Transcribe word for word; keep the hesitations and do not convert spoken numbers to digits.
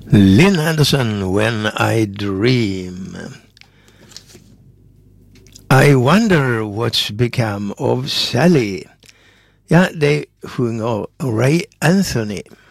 Lynn Anderson, When I Dream. I wonder what's become of Sally. Ja, det sjunger Ray Anthony.